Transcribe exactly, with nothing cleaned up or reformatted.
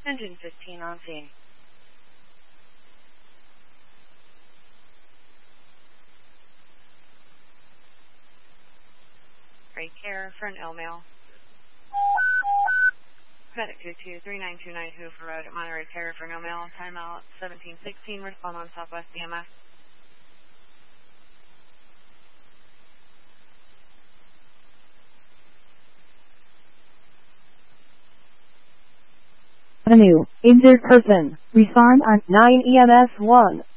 Engine fifteen on scene. Great care for an L-mail. Medic two two three nine two nine Hoover Road at Monterey Care for no mail. Timeout seventeen sixteen. Respond on Southwest B M S. Avenue, injured person. Respond on nine E M S one.